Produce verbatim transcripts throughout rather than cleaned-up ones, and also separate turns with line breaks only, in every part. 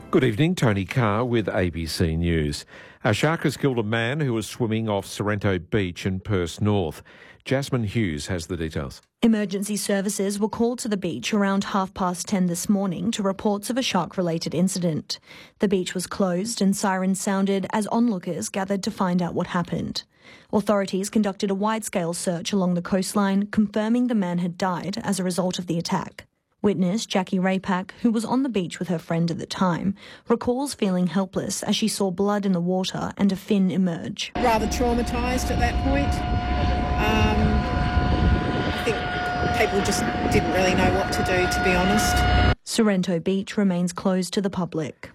Good evening, Tony Carr with A B C News. A shark has killed a man who was swimming off Sorrento Beach in Perth North. Jasmine Hughes has the details.
Emergency services were called to the beach around half past ten this morning to reports of a shark-related incident. The beach was closed and sirens sounded as onlookers gathered to find out what happened. Authorities conducted a wide-scale search along the coastline, confirming the man had died as a result of the attack. Witness Jackie Raypack, who was on the beach with her friend at the time, recalls feeling helpless as she saw blood in the water and a fin emerge.
Rather traumatised at that point. Um, I think people just didn't really know what to do, to be honest.
Sorrento Beach remains closed to the public.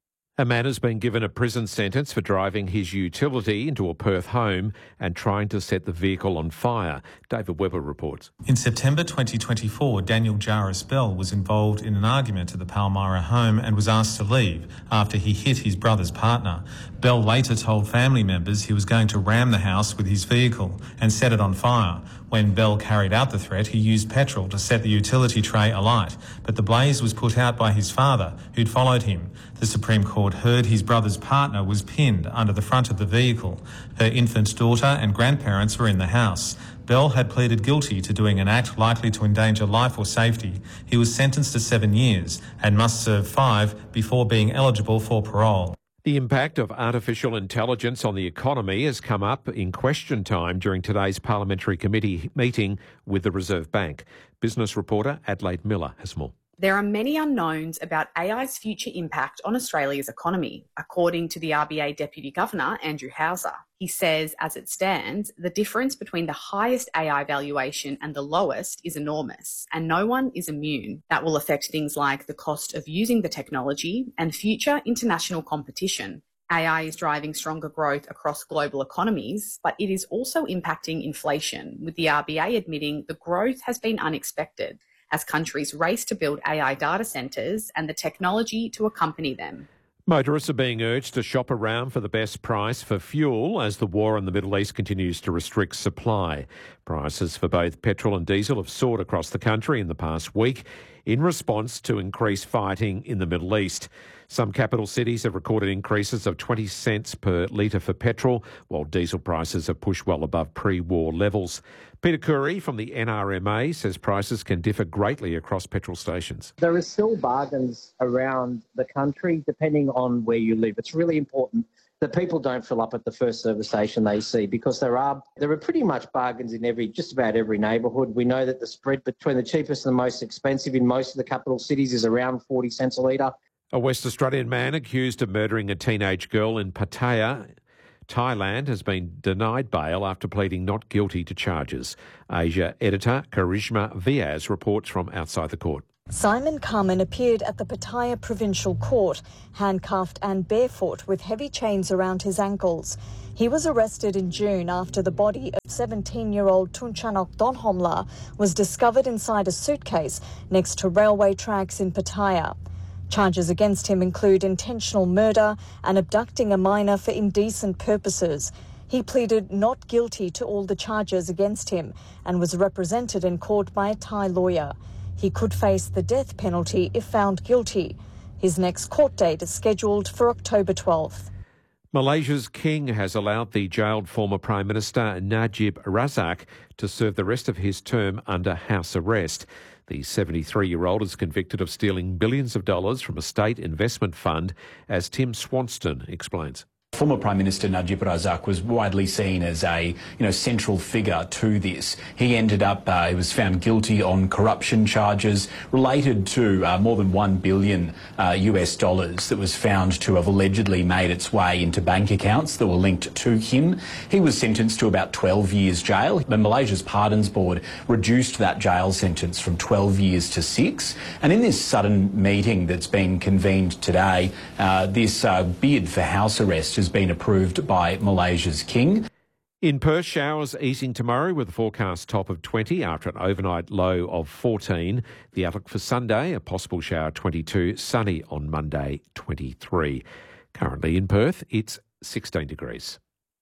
A man has been given a prison sentence for driving his utility into a Perth home and trying to set the vehicle on fire. David Webber reports.
In September twenty twenty-four, Daniel Jarvis Bell was involved in an argument at the Palmyra home and was asked to leave after he hit his brother's partner. Bell later told family members he was going to ram the house with his vehicle and set it on fire. When Bell carried out the threat, he used petrol to set the utility tray alight, but the blaze was put out by his father, who'd followed him. The Supreme Court heard his brother's partner was pinned under the front of the vehicle. Her infant daughter and grandparents were in the house. Bell had pleaded guilty to doing an act likely to endanger life or safety. He was sentenced to seven years and must serve five before being eligible for parole.
The impact of artificial intelligence on the economy has come up in question time during today's parliamentary committee meeting with the Reserve Bank. Business reporter Adelaide Miller has more.
There are many unknowns about A I's future impact on Australia's economy, according to the R B A Deputy Governor, Andrew Hauser. He says, as it stands, the difference between the highest A I valuation and the lowest is enormous, and no one is immune. That will affect things like the cost of using the technology and future international competition. A I is driving stronger growth across global economies, but it is also impacting inflation, with the R B A admitting the growth has been unexpected as countries race to build A I data centres and the technology to accompany them.
Motorists are being urged to shop around for the best price for fuel as the war in the Middle East continues to restrict supply. Prices for both petrol and diesel have soared across the country in the past week in response to increased fighting in the Middle East. Some capital cities have recorded increases of twenty cents per litre for petrol, while diesel prices have pushed well above pre-war levels. Peter Curry from the N R M A says prices can differ greatly across petrol stations.
There are still bargains around the country depending on where you live. It's really important that people don't fill up at the first service station they see, because there are there are pretty much bargains in every just about every neighbourhood. We know that the spread between the cheapest and the most expensive in most of the capital cities is around forty cents a litre.
A West Australian man accused of murdering a teenage girl in Pattaya, Thailand, has been denied bail after pleading not guilty to charges. Asia editor Karishma Vyas reports from outside the court.
Simon Carmen appeared at the Pattaya Provincial Court, handcuffed and barefoot with heavy chains around his ankles. He was arrested in June after the body of seventeen-year-old Tunchanok Donhomla was discovered inside a suitcase next to railway tracks in Pattaya. Charges against him include intentional murder and abducting a minor for indecent purposes. He pleaded not guilty to all the charges against him and was represented in court by a Thai lawyer. He could face the death penalty if found guilty. His next court date is scheduled for October twelfth.
Malaysia's king has allowed the jailed former Prime Minister Najib Razak to serve the rest of his term under house arrest. The seventy-three-year-old is convicted of stealing billions of dollars from a state investment fund, as Tim Swanston explains.
Former Prime Minister Najib Razak was widely seen as a you know, central figure to this. He ended up, uh, he was found guilty on corruption charges related to uh, more than one billion uh, U S dollars that was found to have allegedly made its way into bank accounts that were linked to him. He was sentenced to about twelve years jail, but Malaysia's Pardons Board reduced that jail sentence from twelve years to six. And in this sudden meeting that's been convened today, uh, this uh, bid for house arrest has been approved by Malaysia's king.
In Perth, showers easing tomorrow with a forecast top of twenty after an overnight low of fourteen. The outlook for Sunday, a possible shower twenty-two, sunny on Monday twenty-three. Currently in Perth, it's sixteen degrees.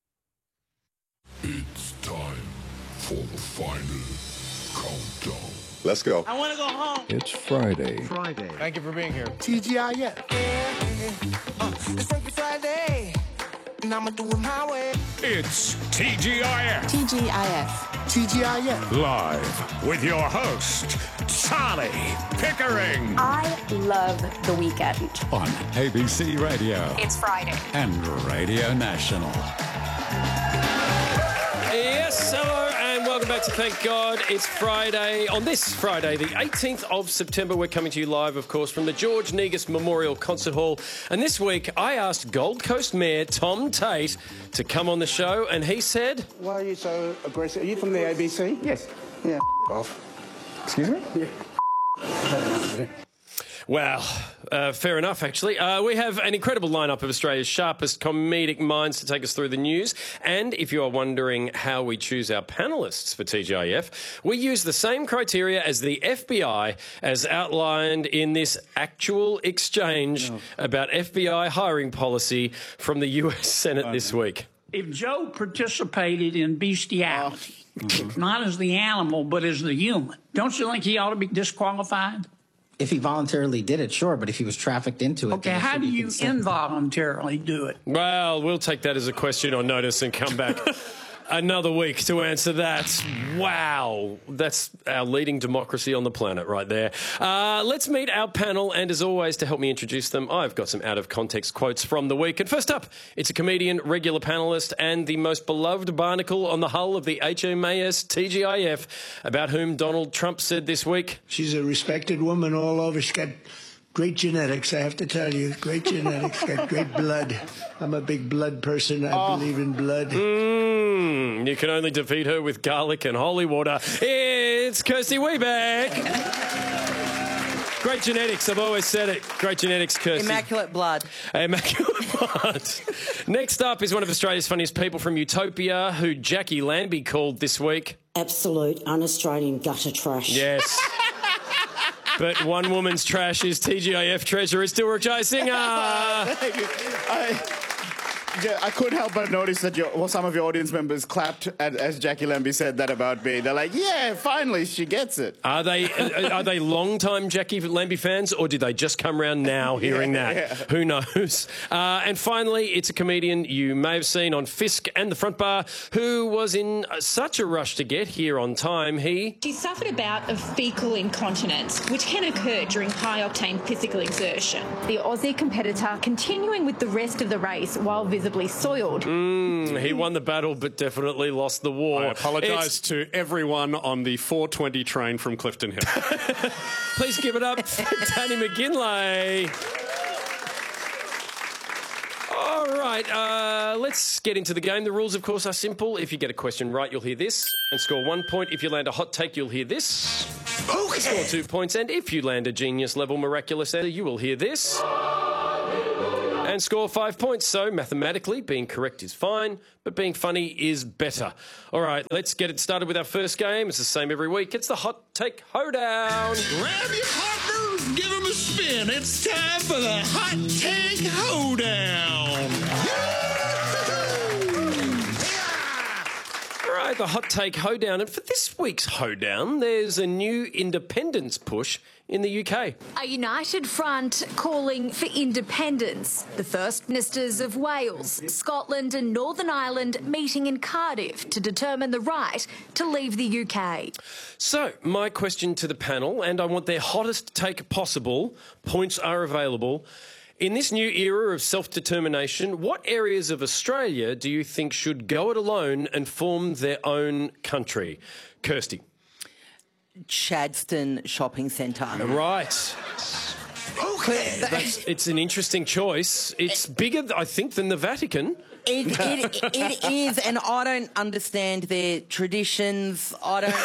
It's time for the final countdown.
Let's go.
I want to go home.
It's Friday.
Friday.
Thank you for being here.
T G I F.
Uh, it's Freaky Friday, and I'ma do it my way.
It's T G I F.
T G I F. T G I F.
Live with your host, Charlie Pickering.
I love the weekend.
On A B C Radio.
It's Friday.
And Radio National.
Yes, hello and welcome back to Thank God It's Friday. On this Friday, the eighteenth of September, we're coming to you live, of course, from the George Negus Memorial Concert Hall. And this week, I asked Gold Coast Mayor Tom Tate to come on the show, and he said...
Why are you so aggressive? Are you from the A B C?
Yes.
Yeah, off.
Excuse me?
Yeah.
Well, uh, fair enough, actually. Uh, we have an incredible lineup of Australia's sharpest comedic minds to take us through the news. And if you are wondering how we choose our panellists for T G I F, we use the same criteria as the F B I, as outlined in this actual exchange oh. about F B I hiring policy from the U S Senate oh, this week.
If Joe participated in bestiality, oh. mm-hmm. not as the animal, but as the human, don't you think he ought to be disqualified?
If he voluntarily did it, sure, but if he was trafficked into it...
Okay, how do you consent? Involuntarily do it?
Well, we'll take that as a question on notice and come back another week to answer that. Wow, that's our leading democracy on the planet right there. Uh, let's meet our panel, and as always, to help me introduce them, I've got some out-of-context quotes from the week. And first up, it's a comedian, regular panellist, and the most beloved barnacle on the hull of the H M A S T G I F, about whom Donald Trump said this week...
She's a respected woman all over. She's got great genetics, I have to tell you. Great genetics, got great blood. I'm a big blood person. I oh. believe in blood.
Mm, you can only defeat her with garlic and holy water. It's Kirsty Wiebeck. Great genetics, I've always said it. Great genetics, Kirsty.
Immaculate blood.
Immaculate blood. Next up is one of Australia's funniest people from Utopia, who Jackie Lambie called this week...
Absolute un-Australian gutter trash.
Yes. But one woman's trash is T G I F treasurer Dilruk Jayasinha.
Thank you. I, yeah, I couldn't help but notice that your, well, some of your audience members clapped as, as Jackie Lambie said that about me. They're like, yeah, finally she gets it.
Are they are they long-time Jackie Lambie fans, or did they just come around now hearing yeah, that? Yeah. Who knows? Uh, and finally, it's a comedian you may have seen on Fisk and the Front Bar, who was in such a rush to get here on time, he...
She suffered a bout of fecal incontinence, which can occur during high-octane physical exertion. The Aussie competitor continuing with the rest of the race while visibly soiled.
Mm, he won the battle but definitely lost the war.
I apologise to everyone on the four twenty train from Clifton Hill.
Please give it up for Danny McGinlay. All right, uh, let's get into the game. The rules, of course, are simple. If you get a question right, you'll hear this and score one point. If you land a hot take, you'll hear this. Okay. Score two points. And if you land a genius-level miraculous answer, you will hear this. And score five points. So, mathematically, being correct is fine, but being funny is better. All right, let's get it started with our first game. It's the same every week. It's the Hot Take Hoedown.
Grab your partner, give them a spin. It's time for the Hot Take Hoedown.
All right, the Hot Take Hoedown. And for this week's Hoedown, there's a new independence push in the U K.
A united front calling for independence. The First Ministers of Wales, Scotland and Northern Ireland meeting in Cardiff to determine the right to leave the U K.
So, my question to the panel, and I want their hottest take possible, points are available. In this new era of self-determination, what areas of Australia do you think should go it alone and form their own country? Kirsty.
Chadstone Shopping Centre.
Right. Okay. That's, it's an interesting choice. It's bigger, I think, than the Vatican.
It, it, it is, and I don't understand their traditions. I don't.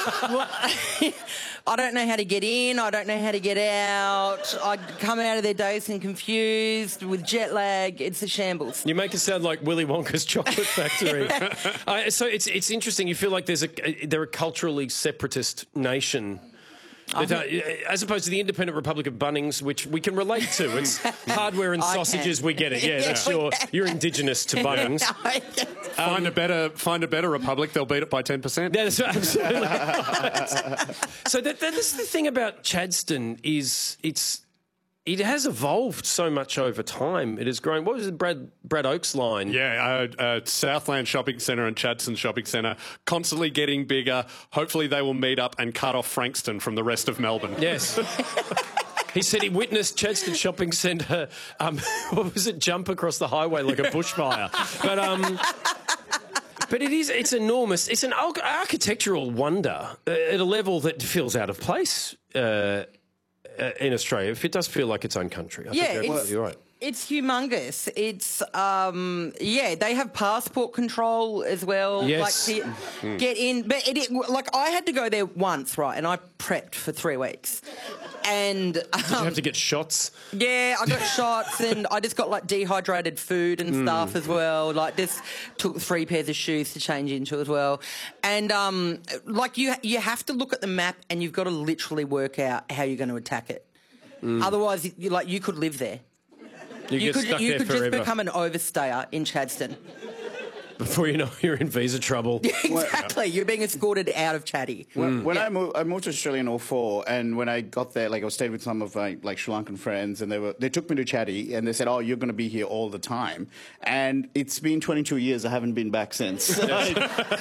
I don't know how to get in. I don't know how to get out. I come out of their days and confused with jet lag. It's a shambles.
You make it sound like Willy Wonka's chocolate factory. uh, so it's it's interesting. You feel like there's a they're a culturally separatist nation. That, uh, as opposed to the independent Republic of Bunnings, which we can relate to. It's hardware and sausages, we get it. Yeah, that's your, you're indigenous to Bunnings.
um, find, a better, find a better Republic, they'll beat it by ten percent.
Yeah, that's right, absolutely. So that, that, that's the thing about Chadstone is it's it has evolved so much over time. It has grown. What was it, Brad Brad Oak's line?
Yeah, uh, uh, Southland Shopping Centre and Chadstone Shopping Centre constantly getting bigger. Hopefully they will meet up and cut off Frankston from the rest of Melbourne.
Yes. He said he witnessed Chadstone Shopping Centre, um, what was it, jump across the highway like a bushfire. But um, but it is, it's enormous. It's an architectural wonder uh, at a level that feels out of place uh, uh, in Australia. If it does feel like its own country. I
yeah,
think you're,
it's,
you're right.
It's humongous. It's, um, yeah, they have passport control as well.
Yes.
Like, to get in. But, it, it, like, I had to go there once, right, and I prepped for three weeks. And um,
did you have to get shots?
Yeah, I got shots, and I just got like dehydrated food and
Mm.
stuff as well. Like this, took three pairs of shoes to change into as well. And um, like you, you have to look at the map, and you've got to literally work out how you're going to attack it.
Mm.
Otherwise, you, like you could live there.
You,
You
get
could,
stuck
you
there
could
forever.
just become an overstayer in Chadstone.
Before you know, you're in visa trouble.
Exactly, you're being escorted out of Chatty.
When, when I moved, I moved to Australia in oh four, and when I got there, like I stayed with some of my like Sri Lankan friends, and they were they took me to Chatty, and they said, "Oh, you're going to be here all the time." And it's been twenty-two years. I haven't been back since. Like,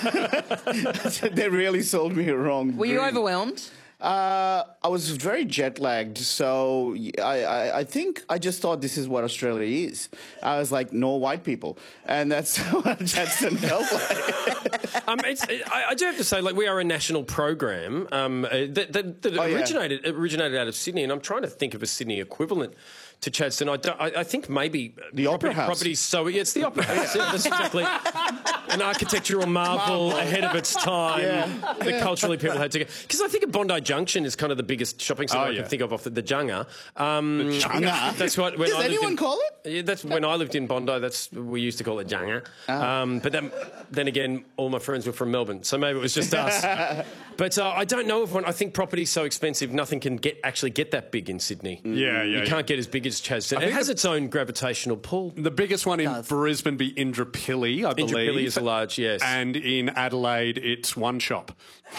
they really sold me a wrong.
Were you
dream.
overwhelmed?
Uh, I was very jet lagged, so I, I, I think I just thought this is what Australia is. I was like, no white people, and that's what Chadstone felt like.
um, it's, I, I do have to say, like, we are a national program um, uh, that, that, that
Oh, yeah.
originated originated out of Sydney, and I'm trying to think of a Sydney equivalent to Chadstone. I, don't- I, I think maybe
the Opera House.
Properties. So yeah, it's the Opera House. Yeah, that's exactly an architectural marvel,
Marvel.
ahead of its time.
Yeah.
That culturally people had to go, because I think of Bondi Junction is kind of the biggest shopping centre
Oh,
I
yeah.
can think of off the, the Junga. Um,
The Junga?
That's what. When
Does
I lived
anyone
in,
call it?
Yeah, that's when I lived in Bondi. That's we used to call it Junga.
Ah.
Um, but then, then again, all my friends were from Melbourne, so maybe it was just us. But uh, I don't know if one. I think property's so expensive, nothing can get actually get that big in Sydney.
Yeah, yeah,
You
yeah.
can't get as big as Chadstone.
I
It
think
has
the-
its own gravitational pull.
The biggest one in
does.
Brisbane be Indooroopilly, I believe.
Indooroopilly is large, yes.
And in Adelaide, it's one shop.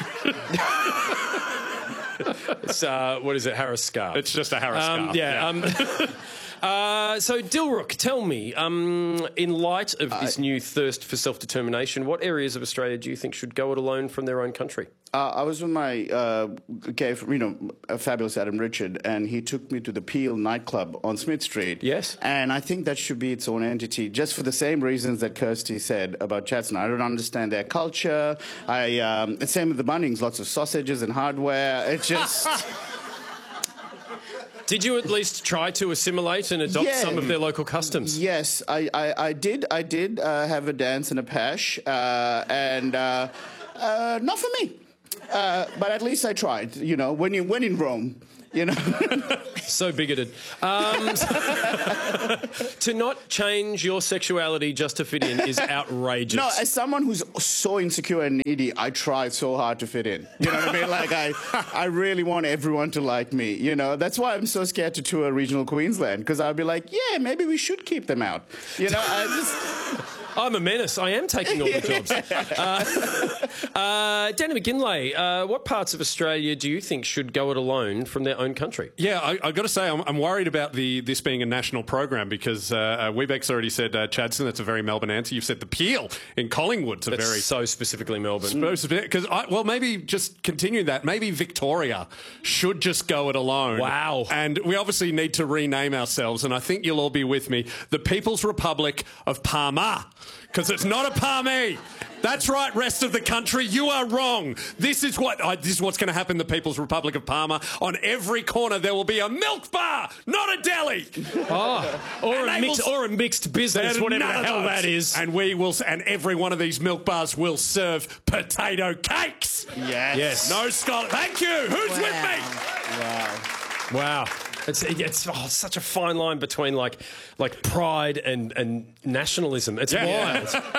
It's uh, what is it, Harris Scarf?
It's just a Harris
Um,
scarf.
yeah. Um, uh, so, Dilrook, tell me, um, in light of this new thirst for self-determination, what areas of Australia do you think should go it alone from their own country?
Uh, I was with my uh, gay, you know, a fabulous Adam Richard, and he took me to the Peel nightclub on Smith Street.
Yes.
And I think that should be its own entity, just for the same reasons that Kirsty said about Chadstone. I don't understand their culture. I um, the same with the Bunnings, lots of sausages and hardware. It's just.
Did you at least try to assimilate and adopt
Yeah.
some of their local customs?
Yes, I, I, I did. I did uh, have a dance and a pash, uh, and uh, uh, not for me. Uh, but at least I tried. You know, when you when in Rome, you know.
So bigoted. Um, to not change your sexuality just to fit in is outrageous.
No, as someone who's so insecure and needy, I try so hard to fit in. You know what I mean? Like, I, I really want everyone to like me, you know? That's why I'm so scared to tour regional Queensland, because I'll be like, yeah, maybe we should keep them out. You know, I just...
I'm a menace. I am taking all the jobs. Uh, uh, Danny McGinlay, uh, what parts of Australia do you think should go it alone from their own country?
Yeah, I, I've got to say, I'm, I'm worried about the this being a national program because uh, uh, Webeck's already said uh, Chadstone. That's a very Melbourne answer. You've said the Peel in Collingwood's a
That's
very
so specifically Melbourne.
Because I well, maybe just continue that. Maybe Victoria should just go it alone.
Wow.
And we obviously need to rename ourselves, and I think you'll all be with me. The People's Republic of Palma, because it's not a palmy. That's right, rest of the country. You are wrong. This is what uh, this is what's going to happen in the People's Republic of Palma. On every corner, there will be a milk bar, not a deli.
Oh, or,
And
a
they
mixed,
will-
or a mixed business,
They're
whatever the
none of
hell
those.
that is.
And we will, and every one of these milk bars will serve potato cakes.
Yes.
Yes.
No scholar. Thank you. Who's
Wow.
with me?
Wow.
Wow. It's it's oh, such a fine line between like like pride and, and nationalism. It's
Yeah.
wild.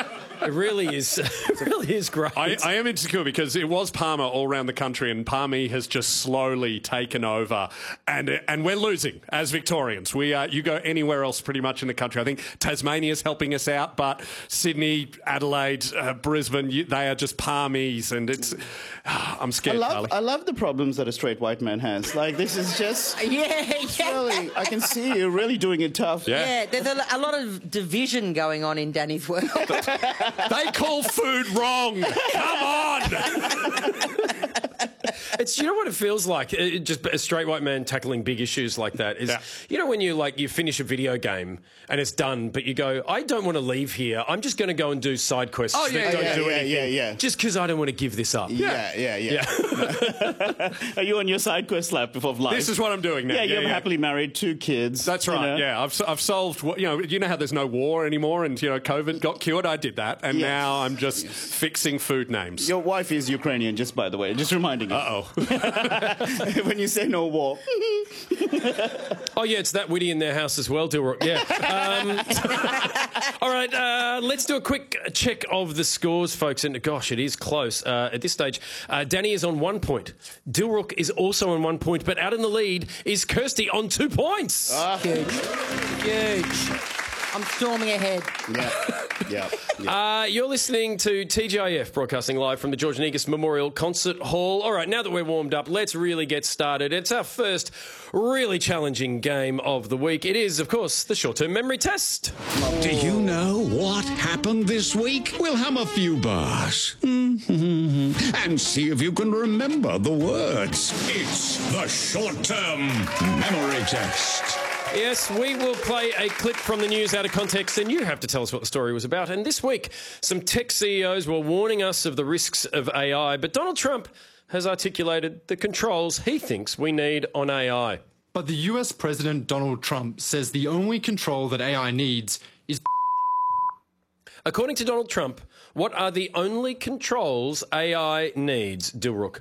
It really is. It really is great.
I, I am insecure because it was Palmer all around the country, and Palmy has just slowly taken over, and and we're losing as Victorians. We uh, you go anywhere else, pretty much in the country. I think Tasmania's helping us out, but Sydney, Adelaide, uh, Brisbane, you, they are just Palmies, and it's. Uh, I'm scared.
I love,
Carly.
I love the problems that a straight white man has. Like this is just.
Yeah, yeah.
Really, I can see you're really doing it tough.
Yeah, yeah there's a, a lot of division going on in Danny's world.
They call food wrong. Come on.
It's, you know what it feels like? It, just a straight white man tackling big issues like that is, yeah. you know, when you like you finish a video game and it's done, but you go, I don't want to leave here. I'm just going to go and do side quests.
Oh yeah,
that don't
yeah,
do
yeah,
anything,
yeah, yeah.
Just because I don't want to give this up.
Yeah, yeah, yeah. yeah. Are you on your side quest lap of life?
This is what I'm doing now.
Yeah,
yeah
you're
yeah.
happily married, two kids.
That's right. You know? Yeah, I've I've solved. You know, you know how there's no war anymore, and you know, COVID got cured. I did that, and yes. now I'm just yes. fixing food names.
Your wife is Ukrainian, just by the way, just reminding you.
Uh oh.
When you say no war.
Oh yeah, it's that witty in their house as well, Dilrook. Yeah. Um, all right, uh, let's do a quick check of the scores, folks. And gosh, it is close uh, at this stage. Uh, Danny is on one point. Dilrook is also on one point, but out in the lead is Kirsty on two points.
Ah.
Huge, huge. I'm storming ahead.
Yeah, yeah. yeah.
Uh, you're listening to T G I F, broadcasting live from the George Negus Memorial Concert Hall. All right, now that we're warmed up, let's really get started. It's our first really challenging game of the week. It is, of course, the short-term memory test.
Do you know what happened this week? We'll hum a few bars mm-hmm. and see if you can remember the words. It's the short-term memory test.
Yes, we will play a clip from the news out of context, and you have to tell us what the story was about. And this week, some tech C E Os were warning us of the risks of A I, but Donald Trump has articulated the controls he thinks we need on A I.
But the U S President Donald Trump says the only control that A I needs is...
According to Donald Trump, what are the only controls A I needs, Dilrook?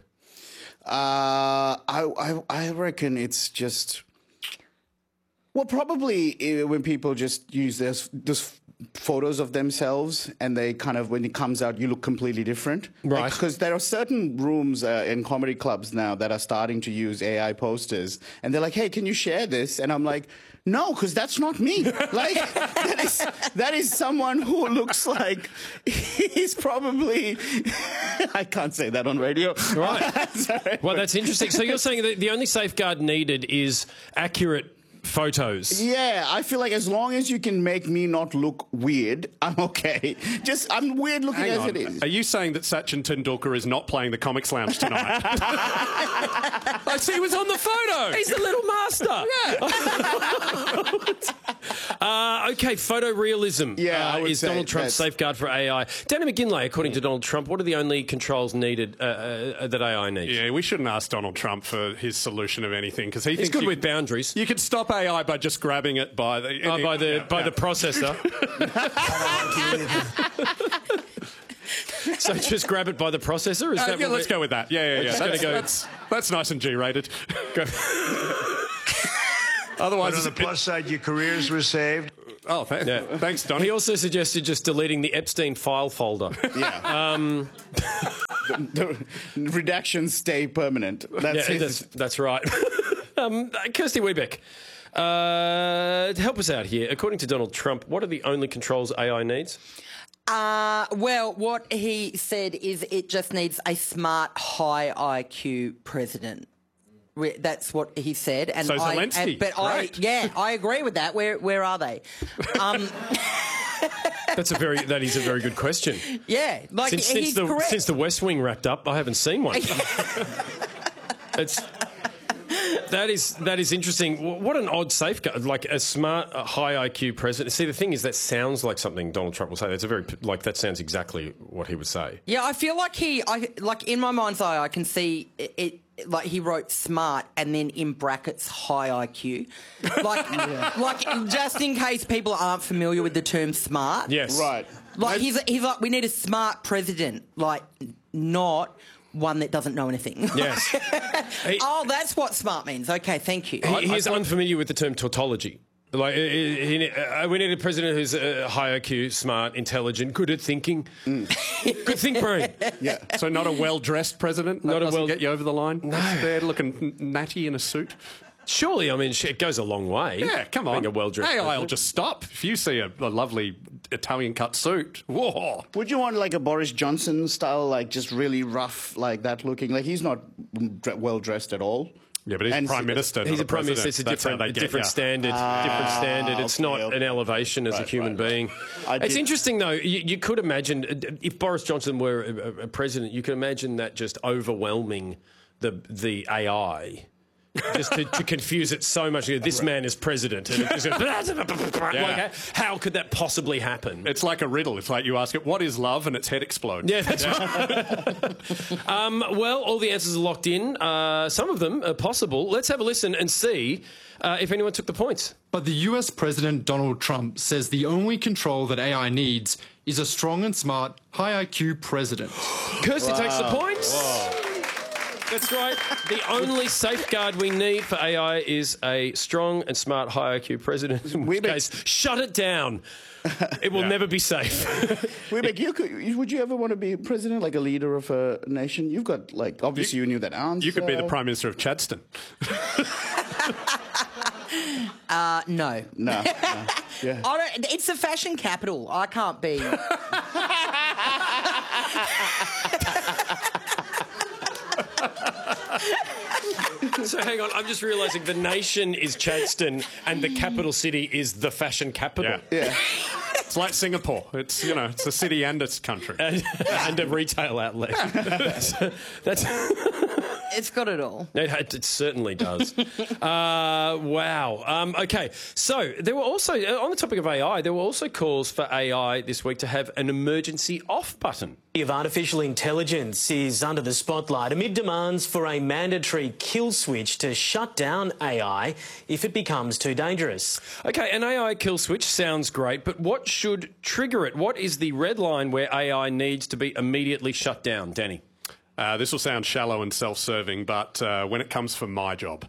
Uh, I, I, I reckon it's just... Well, probably uh, when people just use this, this photos of themselves and they kind of, when it comes out, you look completely different.
Right.
Because like, there are certain rooms uh, in comedy clubs now that are starting to use A I posters. And they're like, hey, can you share this? And I'm like, no, because that's not me. Like, that is, that is someone who looks like he's probably... I can't say that on radio.
Right.
Sorry.
Well, that's interesting. So you're saying that the only safeguard needed is accurate photos.
Yeah, I feel like as long as you can make me not look weird, I'm okay. Just, I'm weird looking
Hang
as
on.
it is.
Are you saying that Sachin Tendulkar is not playing the Comics Lounge tonight? I see he was on the photo.
He's the little master.
Yeah.
uh, okay, photorealism
yeah,
uh,
I would
is
say
Donald Trump's
that's...
safeguard for A I. Danny McGinlay, according to Donald Trump, what are the only controls needed uh, uh, that A I needs?
Yeah, we shouldn't ask Donald Trump for his solution of anything because he
He's
thinks
good
you,
with boundaries.
You could stop A I by just grabbing it by the
oh, by the
yeah,
by
yeah.
the processor. So just grab it by the processor? Is
Uh,
that
yeah,
what
let's
we-
go with that. Yeah, yeah, yeah.
Just
That's,
gonna go-
that's, that's nice and G-rated. Go. Otherwise,
But on
it's
the
a bit-
plus side, your careers were saved.
Oh, th-
Yeah.
thanks, Donny.
He also suggested just deleting the Epstein file folder.
Yeah.
Um,
the, the redactions stay permanent. That's
yeah,
it.
that's, that's right. um, Kirsty Webeck, uh, help us out here. According to Donald Trump, what are the only controls A I needs?
Uh, well, what he said is it just needs a smart, high I Q president. We- That's what he said. And
So
I,
Zelensky,
and, but
right.
I, yeah, I agree with that. Where, where are they? Um,
That's a very that is a very good question.
yeah, like
Since,
he's
since the
correct.
since the West Wing wrapped up, I haven't seen one. It's that is that is interesting. W- What an odd safeguard, like a smart, a high I Q president. See, the thing is, that sounds like something Donald Trump will say. That's a very like that sounds exactly what he would say.
Yeah, I feel like he, I like in my mind's eye, I can see it. it like he wrote smart and then in brackets high I Q, like like just in case people aren't familiar with the term smart.
Yes,
Right.
Like he's he's like we need a smart president, like not one that doesn't know anything.
Yes. He-
Oh, that's what smart means. Okay, thank you.
He, he is unfamiliar with the term tautology. Like, he, he, uh, we need a president who's uh, high I Q, smart, intelligent, good at thinking. Mm. Good think brain.
Yeah. So not a well-dressed president? That
Not a
doesn't
well-
get you over the line?
No.
There looking natty in a suit?
Surely, I mean, it goes a long way.
Yeah, come on.
Being a well-dressed
A I will
president.
just stop. If you see a, a lovely Italian-cut suit, whoa.
Would you want like a Boris Johnson style, like just really rough, like that looking? Like he's not dre- well dressed at all.
Yeah, but he's
And-
prime minister.
He's
not
a prime minister.
president.
It's a
That's how
different,
they
a
get
different
ya.
standard.
Ah,
different standard. It's
okay,
not
okay.
an elevation as a
Right,
human
right,
being.
I
It's
did-
interesting, though. You, you could imagine uh, if Boris Johnson were a, a president, you could imagine that just overwhelming the the A I. Just to, to confuse it so much. This man is president. And it just goes, like, how could that possibly happen?
It's like a riddle. It's like you ask it, what is love? And its head explodes.
Yeah, that's right. um, well, all the answers are locked in. Uh, some of them are possible. Let's have a listen and see uh, if anyone took the points.
But the U S President Donald Trump says the only control that A I needs is a strong and smart, high I Q president.
Kirsty takes the points. That's right. The only safeguard we need for A I is a strong and smart high I Q president. In which case, shut it down. It will
Yeah.
never be safe.
Wait, you could, would you ever want to be president, like a leader of a nation? You've got, like, obviously you, knew that answer.
You could be the Prime Minister of Chadston.
Uh, no.
No. no. Yeah.
I don't, it's the fashion capital. I can't be.
So hang on, I'm just realising the nation is Chadston and the capital city is the fashion capital.
Yeah. yeah. It's like Singapore. It's, you know, it's a city and it's country.
And, and a retail outlet. So that's...
It's got it all.
It, it certainly does. uh, wow. Um, okay, so there were also, on the topic of A I, there were also calls for A I this week to have an emergency off button.
Of artificial intelligence is under the spotlight amid demands for a mandatory kill switch to shut down A I if it becomes too dangerous.
Okay, an A I kill switch sounds great, but what should trigger it? What is the red line where A I needs to be immediately shut down, Danny?
Uh, this will sound shallow and self-serving, but uh, when it comes for my job.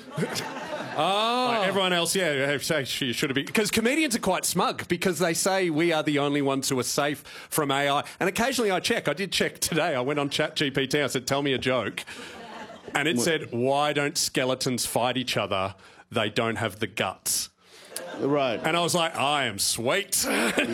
Oh.
Like everyone else, yeah, you should have been. Because comedians are quite smug because they say we are the only ones who are safe from A I. And occasionally I check. I did check today. I went on ChatGPT. I said, tell me a joke. And it said, why don't skeletons fight each other? They don't have the guts.
Right.
And I was like, I am sweet.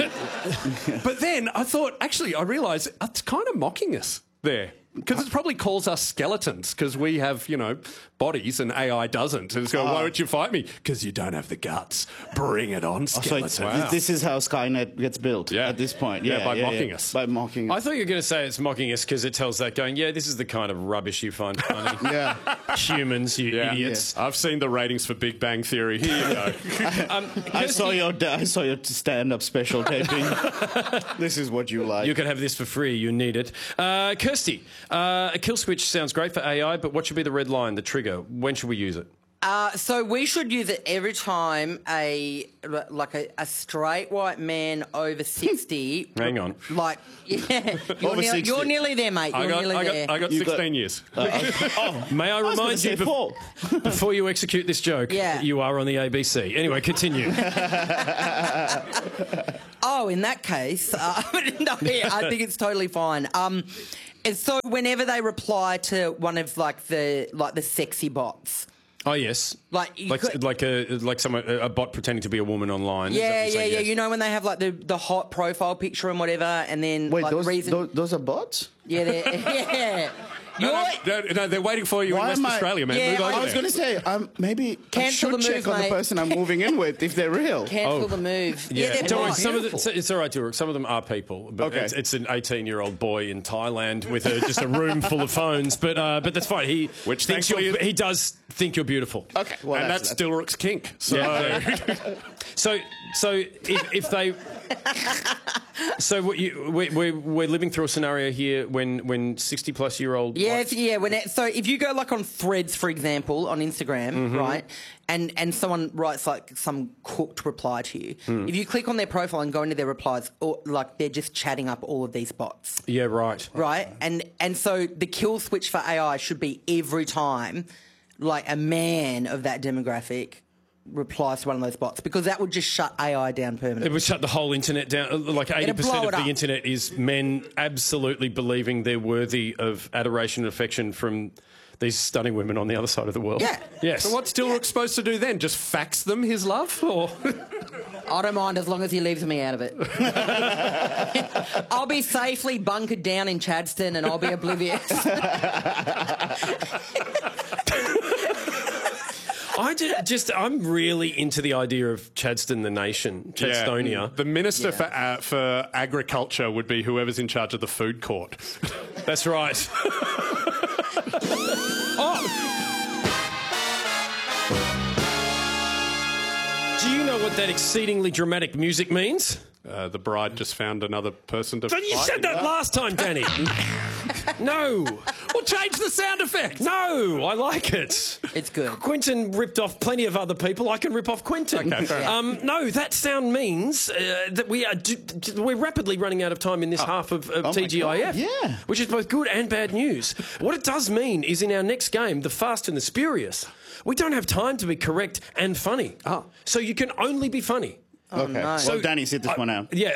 But then I thought, actually, I realised it's kind of mocking us there. Because it probably calls us skeletons because we have, you know, bodies and A I doesn't. And it's going, why won't you fight me? Because you don't have the guts. Bring it on,
Oh, so
skeleton.
it's- this- This is how Skynet gets built
Yeah.
at this point.
Yeah,
Yeah,
by
yeah,
mocking
yeah.
us.
By mocking us.
I thought you were going to say it's mocking us because it tells that going, yeah, this is the kind of rubbish you find funny.
Yeah.
Humans, you
Yeah.
idiots.
I've seen the ratings for Big Bang Theory. Here you go.
Um,
I saw your I saw your stand-up special taping. This is what you like.
You can have this for free. You need it. Uh, Kirsty, uh, a kill switch sounds great for A I, but what should be the red line, the trigger? When should we use it?
Uh, so we should use it every time a like a, a straight white man over sixty.
Hang on.
Like yeah, you're,
Over
near,
sixty.
you're nearly there, mate. You're
I got,
nearly
I
there.
got, I got
You got-
sixteen years.
oh,
May I
was gonna
remind
say
you, bef-
four.
before you execute this joke,
Yeah.
that you are on the A B C. Anyway, continue.
Oh, in that case, uh, no, I think it's totally fine. Um, and so whenever they reply to one of like the like the sexy bots.
Oh, yes.
Like, you
like,
could-
like a like someone a bot pretending to be a woman online. Is that what
Yeah,
you're
yeah,
saying?
yeah.
Yes.
You know when they have like the, the hot profile picture and whatever, and then
Wait,
like
those,
the reason.
those those are bots?
Yeah, they're, yeah.
No,
You're-
no, no, no, they're waiting for you
Why
in West
am I-
Australia, man.
Yeah,
Move over
I was
there.
going to say, um, maybe I
Cancel
should
the
check
move,
on the
mate.
person I'm moving in with if they're real.
Cancel
Oh.
the move.
Yeah,
Yeah, they're
don't worry.
not.
Some of the, it's, it's all right, Durek. Some of them are people, but
Okay.
it's, it's an eighteen-year-old boy in Thailand with a, just a room full of phones. But uh, but that's fine. He
Which
thinks
thankfully
you're,
is-
he does think you're beautiful.
Okay, well,
and that's, Dilrook's kink. So
Yeah. So so if, if they. So what you, we, we're, we're living through a scenario here when when sixty plus year old
Yeah, if, yeah. When it, so if you go like on Threads, for example, on Instagram,
Mm-hmm.
right, and and someone writes like some cooked reply to you,
Hmm.
if you click on their profile and go into their replies, or like they're just chatting up all of these bots,
yeah, right.
right? And and so the kill switch for A I should be every time, like a man of that demographic replies to one of those bots, because that would just shut A I down permanently.
It would shut the whole internet down. Like eighty percent of the
up.
internet is men absolutely believing they're worthy of adoration and affection from these stunning women on the other side of the world.
Yeah.
Yes.
So what's Dilrook supposed to do then? Just fax them his love? Or
I don't mind as long as he leaves me out of it. I'll be safely bunkered down in Chadstone and I'll be oblivious.
I just, just, I'm really into the idea of Chadstone the nation, Chadstonia.
Yeah. The Minister
Yeah.
for uh, for Agriculture would be whoever's in charge of the food court.
That's right. Oh. Do you know what that exceedingly dramatic music means?
Uh, the bride just found another person to
So you
fight.
said that last time, Danny. No.
Well, change the sound effect.
No, I like it.
It's good.
Quentin ripped off plenty of other people. I can rip off Quentin.
Okay, fair enough.
um, no, that sound means uh, that we are d- d- we're rapidly running out of time in this half of, of
Oh my
T G I F.
God, yeah.
Which is both good and bad news. What it does mean is in our next game, The Fast and the Spurious, we don't have time to be correct and funny.
Oh.
So you can only be funny.
Oh,
Okay.
no.
Well,
So-
Danny, sit this
I-
one out.
Yeah.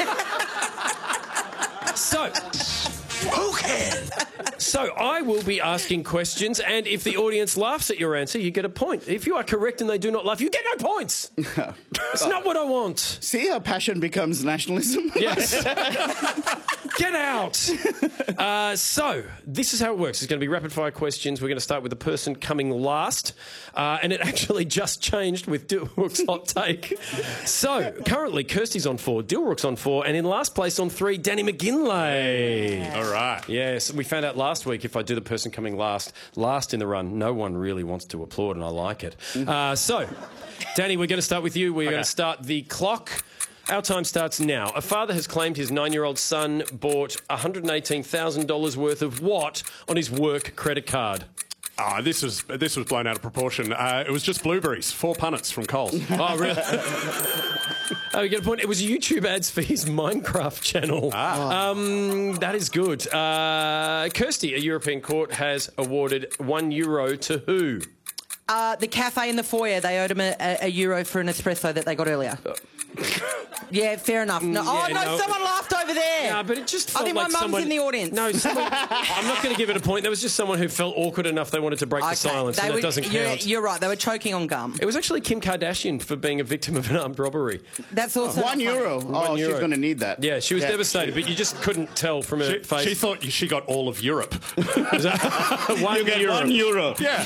So,
Who can?
so I will be asking questions, and if the audience laughs at your answer, you get a point. If you are correct and they do not laugh, you get no points. It's not what I want.
See how passion becomes nationalism?
Yes. Get out. Uh, so, this is how it works. It's going to be rapid fire questions. We're going to start with the person coming last. Uh, and it actually just changed with Dilrook's hot take. So, currently, Kirsty's on four, Dilrook's on four, and in last place on three, Danny McGinlay.
All right.
Yes, we found out last week if I do the person coming last, last in the run, no one really wants to applaud, and I like it. Uh, so, Danny, we're going to start with you. We're
Okay.
going to start the clock. Our time starts now. A father has claimed his nine-year-old son bought one hundred eighteen thousand dollars worth of what on his work credit card?
Ah, this was this was blown out of proportion. Uh, it was just blueberries, four punnets from Coles.
Oh, really? Oh, you get a point. It was YouTube ads for his Minecraft channel.
Ah.
Um, that is good. Uh, Kirsty, a European court has awarded one euro to who?
Uh, the cafe in the foyer, they owed him a, a, a euro for an espresso that they got earlier. Yeah, fair enough. No,
Yeah,
oh, no,
no.
someone laughed over there.
Yeah, but it just felt
I think
like
my mum's
someone...
in the audience.
No, someone... I'm not going to give it a point. There was just someone who felt awkward enough they wanted to break
Okay,
the silence,
they
and
were-
that doesn't
you're,
count.
You're right, they were choking on gum.
It was actually Kim Kardashian for being a victim of an armed robbery.
That's also
One
not funny.
euro. Oh, she's
euro.
going to need that.
Yeah, she was devastated, but you just couldn't tell from her
She,
face.
she thought she got all of Europe.
Is that- one
You get
euro.
one euro.
Yeah.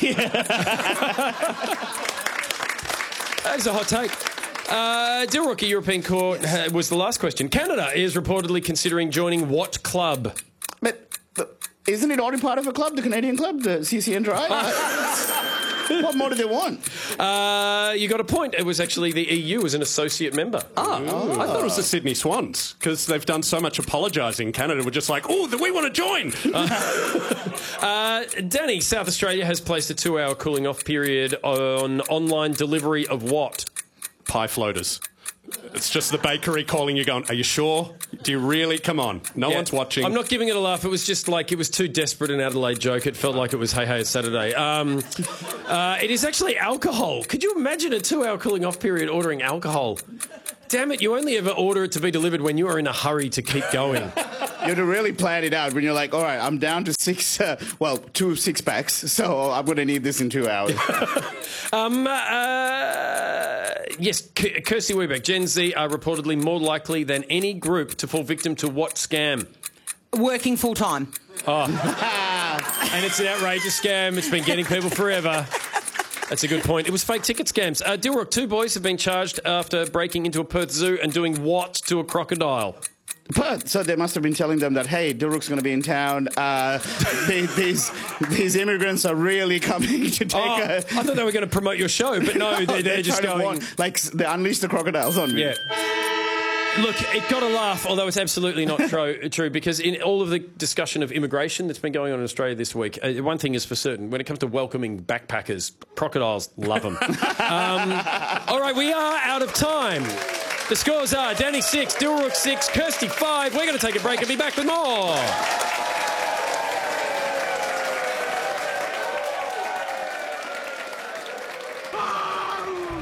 That's a hot take. Uh, Dilrook, a European court, uh, was the last question. Canada is reportedly considering joining what club?
But, but isn't it already part of a club, the Canadian club, the C C N Drive? What more do they want?
Uh, you got a point. It was actually the E U as an associate member.
Oh, I thought it was the Sydney Swans because they've done so much apologising. Canada were just like, oh, we want to join.
Uh, Danny, South Australia has placed a two-hour cooling-off period on online delivery of what?
Pie floaters. It's just the bakery calling you going, are you sure? Do you really? Come on. No
Yeah.
one's watching.
I'm not giving it a laugh. It was just like, it was too desperate an Adelaide joke. It felt like it was, hey, hey, it's Saturday. Um, uh, it is actually alcohol. Could you imagine a two-hour cooling-off period ordering alcohol? Damn it, you only ever order it to be delivered when you are in a hurry to keep going.
You have to really plan it out when you're like, all right, I'm down to six, uh, well, two six packs, so I'm going to need this in two hours.
um, uh, yes, K- Kirsty Webeck, Gen Z are reportedly more likely than any group to fall victim to what scam?
Working full time.
Oh. And it's an outrageous scam. It's been getting people forever. That's a good point. It was fake ticket scams. Uh, Dilrook, two boys have been charged after breaking into a Perth zoo and doing what to a crocodile?
But, so they must have been telling them that, hey, Dilrook's going to be in town. Uh, they, these these immigrants are really coming to take
Oh,
a...
I thought they were going to promote your show, but no,
No,
they're, they're just
trying to
going...
warn- like, they unleash the crocodiles on me.
Yeah. Look, it got a laugh, although it's absolutely not true, true, because in all of the discussion of immigration that's been going on in Australia this week, uh, one thing is for certain. When it comes to welcoming backpackers, crocodiles love them. um, all right, we are out of time. The scores are Danny six, Dilrook six, Kirsty five. We're going to take a break and be back with more.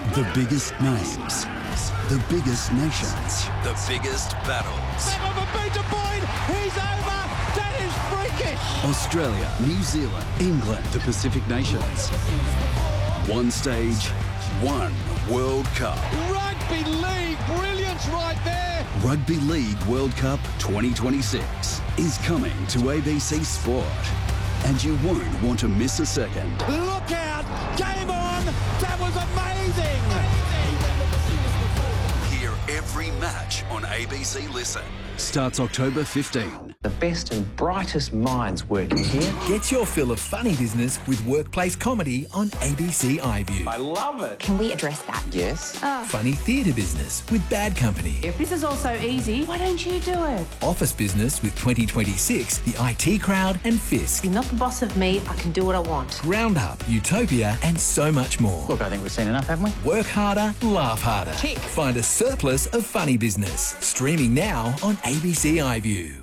The biggest names, the biggest nations,
The biggest battles.
Of a beaten point. He's over. That is freakish.
Australia, New Zealand, England, the Pacific Nations. One stage, one World Cup.
Rugby League. Brilliance right there.
Rugby League World Cup twenty twenty-six is coming to A B C Sport. And you won't want to miss a second.
Look out. Game on. That was amazing.
Hear every match on A B C Listen. Starts October fifteenth.
The best and brightest minds working here.
Get your fill of funny business with workplace comedy on A B C iView.
I love it.
Can we address that?
Yes.
Oh.
Funny theatre business with Bad Company.
If this is all so easy, why don't you do it?
Office business with twenty twenty-six, the I T Crowd and Fisk.
You're not the boss of me. I can do what I want.
Roundup, Utopia and so much more.
Look, I think we've seen enough, haven't we?
Work harder, laugh harder.
Tick.
Find a surplus of funny business. Streaming now on A B C iView.